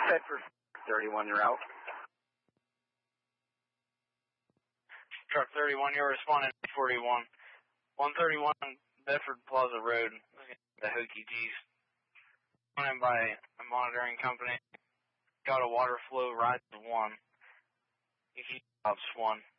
Bedford 31, you're out. Truck 31, you're responding to 41. 131 Bedford Plaza Road, the Hokey G's. Running by a monitoring company. Got a water flow right to 1. You keep ops 1.